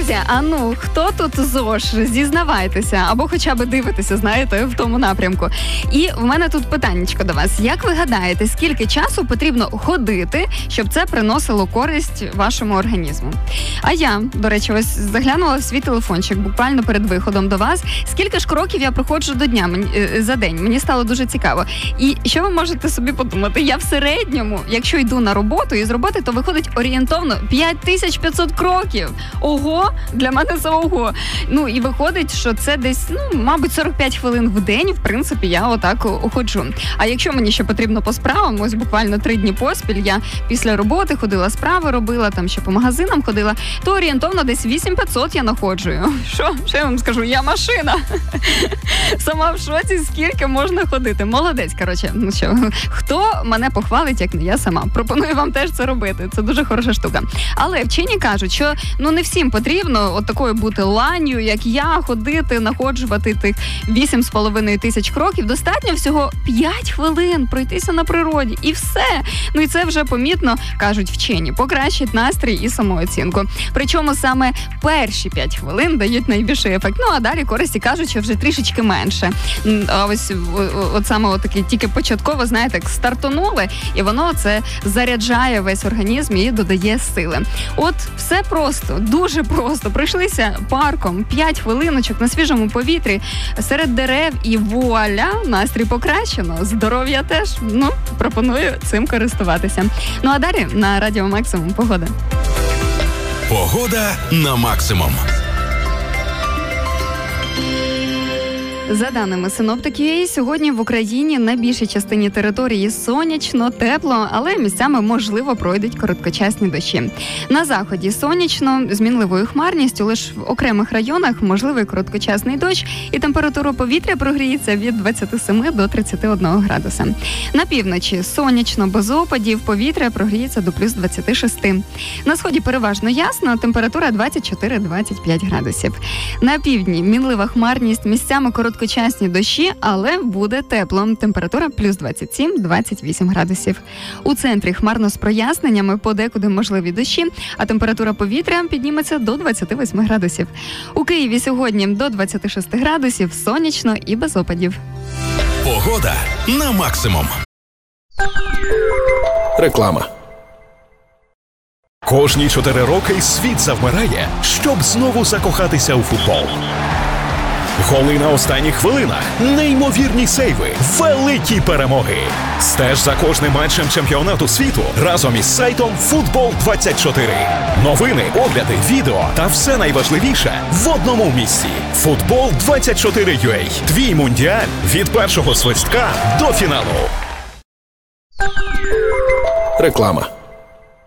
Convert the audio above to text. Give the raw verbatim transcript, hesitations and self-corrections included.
Друзі, а ну, хто тут ЗОЖ? Зізнавайтеся, або хоча б дивитеся, знаєте, в тому напрямку. І в мене тут питаннячко до вас. Як ви гадаєте, скільки часу потрібно ходити, щоб це приносило користь вашому організму? А я, до речі, ось заглянула в свій телефончик буквально перед виходом до вас. Скільки ж кроків я проходжу до дня мені, за день? Мені стало дуже цікаво. І що ви можете собі подумати? Я в середньому, якщо йду на роботу, і з роботи, то виходить орієнтовно п'ять тисяч п'ятсот кроків. Ого, для мене це ого. Ну, і виходить, що це десь, ну, мабуть, сорок п'ять хвилин в день, в принципі, я отак ходжу. А якщо мені ще потрібно по справам, ось буквально три дні поспіль, я після роботи ходила, справи робила, там ще по магазинам ходила, то орієнтовно десь вісім п'ятсот я находжую. Що? Що я вам скажу? Я машина. Сама в шоці, скільки можна ходити. Молодець, коротше. Ну що, хто мене похвалить, як не я сама. Пропоную вам теж це робити. Це дуже хороша штука. Але вчені кажуть, що ну не всім потрібно от такою бути ланью, як я, ходити, находжувати тих вісім з половиною тисяч кроків. Достатньо всього п'ять хвилин пройтися на природі. І все. Ну і це вже помітно, кажуть вчені, покращить настрій і самооцінку. Причому саме перші п'ять хвилин дають найбільший ефект. Ну а далі користі кажуть, що вже трішечки менше. А ось от саме от таки тільки початково, знаєте, як стартонули, і воно це заряджає весь організм і додає сили. От все просто, дуже просто. Пройшлися парком п'ять хвилиночок на свіжому повітрі, серед дерев і вуаля, настрій покращено, здоров'я теж. Ну, пропоную цим користуватися. Ну а далі на Радіо Максимум погода. Погода на максимум. За даними синоптиків, сьогодні в Україні на більшій частині території сонячно, тепло, але місцями, можливо, пройдуть короткочасні дощі. На заході сонячно, з мінливою хмарністю, лише в окремих районах можливий короткочасний дощ, і температура повітря прогріється від двадцяти семи до тридцяти одного градуса. На півночі сонячно, без опадів, повітря прогріється до плюс двадцяти шести. На сході переважно ясно, температура двадцять чотири - двадцять п'ять градусів. На півдні мінлива хмарність, місцями короткочасні Короткочасні дощі, але буде тепло. Температура плюс двадцять сім - двадцять вісім градусів. У центрі хмарно з проясненнями, подекуди можливі дощі, а температура повітря підніметься до двадцяти восьми градусів. У Києві сьогодні до двадцяти шести градусів, сонячно і без опадів. Погода на максимум. Реклама. Кожні чотири роки світ завмирає, щоб знову закохатися у футбол. Голи на останніх хвилинах, неймовірні сейви, великі перемоги. Стеж за кожним матчем чемпіонату світу разом із сайтом Футбол двадцять чотири. Новини, огляди, відео та все найважливіше в одному місці. Футбол двадцять чотири ю а. Твій мундіаль від першого свистка до фіналу. Реклама.